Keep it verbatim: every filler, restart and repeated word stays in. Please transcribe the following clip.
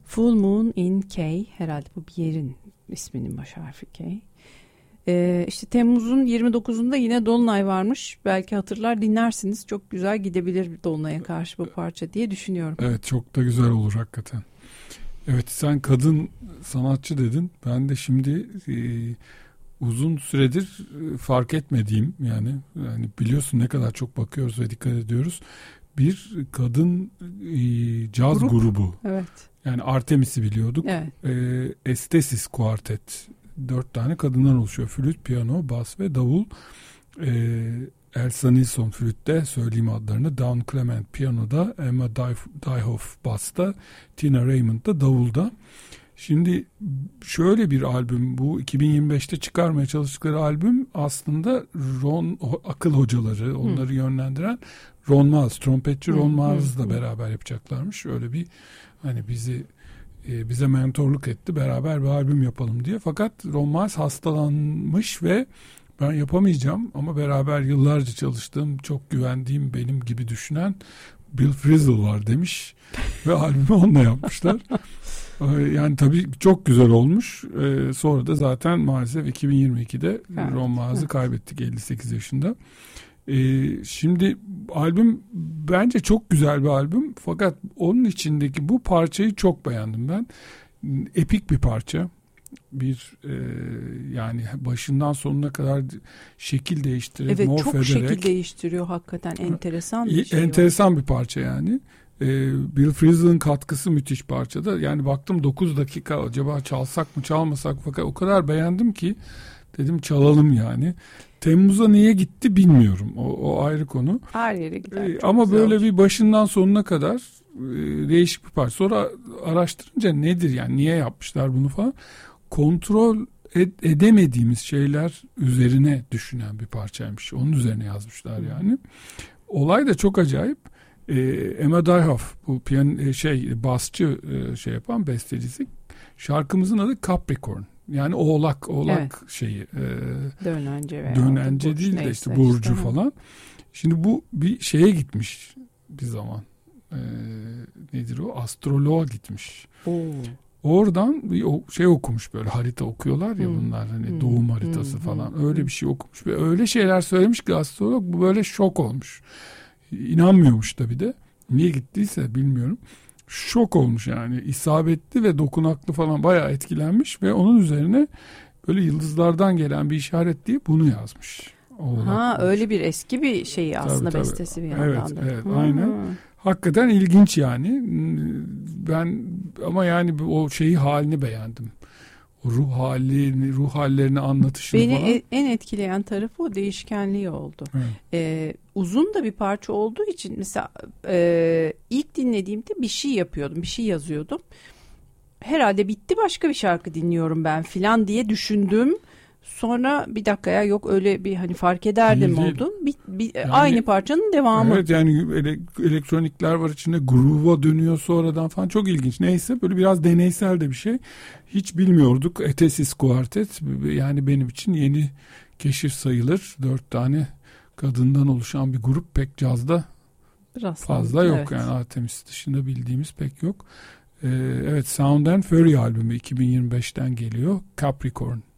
Full Moon in K, herhalde bu bir yerin isminin baş harfi K. Ee, işte Temmuz'un yirmi dokuzunda yine Dolunay varmış. Belki hatırlar, dinlersiniz. Çok güzel gidebilir bir Dolunay'a karşı bu parça diye düşünüyorum. Evet, çok da güzel olur hakikaten. Evet, sen kadın sanatçı dedin. Ben de şimdi e, uzun süredir e, fark etmediğim, yani yani biliyorsun ne kadar çok bakıyoruz ve dikkat ediyoruz. Bir kadın e, caz Grup. grubu. Evet. Yani Artemis'i biliyorduk. Evet. E, Estesis Kuartet. Dört tane kadından oluşuyor. Flüt, piyano, bas ve davul. E, Elsa Nilsson flütte, söyleyeyim adlarını. Dawn Clement piyanoda, Emma Diehoff basta, Tina Raymond da davulda. Şimdi şöyle bir albüm, bu iki bin yirmi beşte çıkarmaya çalıştıkları albüm aslında Ron, akıl hocaları, onları hmm. yönlendiren Ron Miles, trompetçi Ron hmm. Miles'la beraber yapacaklarmış. Öyle bir, hani bizi e, bize mentorluk etti, beraber bir albüm yapalım diye. Fakat Ron Miles hastalanmış ve ben yapamayacağım ama beraber yıllarca çalıştığım, çok güvendiğim, benim gibi düşünen Bill Frisell var demiş ve albümü onunla yapmışlar. Yani tabii çok güzel olmuş. Ee, sonra da zaten maalesef iki bin yirmi ikide evet. Ron Miles'ı kaybettik elli sekiz yaşında. Ee, şimdi albüm bence çok güzel bir albüm. Fakat onun içindeki bu parçayı çok beğendim ben. Epik bir parça. Bir e, yani başından sonuna kadar şekil değiştirerek, evet, morf çok ederek. Şekil değiştiriyor hakikaten, enteresan bir şey. Enteresan var. Bir parça yani. Bill Frisell'ın katkısı müthiş parçada. Yani baktım dokuz dakika, acaba çalsak mı çalmasak, fakat o kadar beğendim ki dedim çalalım yani. Temmuz'a niye gitti bilmiyorum. O, o ayrı konu. Her yere gider. Ee, ama böyle olmuş. Bir başından sonuna kadar e, değişik bir parça. Sonra araştırınca nedir yani, niye yapmışlar bunu falan. Kontrol ed- edemediğimiz şeyler üzerine düşünen bir parçaymış. Onun üzerine yazmışlar yani. Olay da çok acayip. Ee, Emma Diehoff, bu piyan şey basçı e, şey yapan bestecisi. Şarkımızın adı Capricorn. Yani oğlak, oğlak evet. şeyi. E, dönence veya dönence burç, değil de işte burcu işte, falan. Şimdi bu bir şeye gitmiş bir zaman. E, nedir o? Astroloğa gitmiş. Oo. Oradan bir şey okumuş, böyle harita okuyorlar ya hmm. bunlar, hani hmm. doğum haritası hmm. falan. Öyle bir şey okumuş ve öyle şeyler söylemiş ki astrolog, bu böyle şok olmuş. İnanmıyormuş da bir de. Niye gittiyse bilmiyorum. Şok olmuş yani. İsabetli ve dokunaklı falan, bayağı etkilenmiş ve onun üzerine böyle yıldızlardan gelen bir işaret diye bunu yazmış. Oğlak ha olmuş. Öyle bir eski bir şey aslında, tabii, bestesi tabii. Bir yandan evet, da. Evet evet aynen. Hakikaten ilginç yani. Ben ama yani o şeyi, halini beğendim. O ruh halini, ruh hallerini anlatışını beni falan. Beni en etkileyen tarafı o değişkenliği oldu. Ee, uzun da bir parça olduğu için mesela e, ilk dinlediğimde bir şey yapıyordum, bir şey yazıyordum. Herhalde bitti, başka bir şarkı dinliyorum ben filan diye düşündüm. Sonra bir dakika ya, yok öyle bir hani fark ederdim oldu. Bir, bir, yani, aynı parçanın devamı. Evet yani ele, elektronikler var içinde, groove'a dönüyor sonradan falan, çok ilginç. Neyse, böyle biraz deneysel de bir şey. Hiç bilmiyorduk. Estesis Kuartet yani benim için yeni keşif sayılır. Dört tane kadından oluşan bir grup, pek cazda biraz fazla yok. Evet. Yani Artemis dışında bildiğimiz pek yok. Ee, evet, Sound and Fury albümü iki bin yirmi beşten geliyor. Capricorn.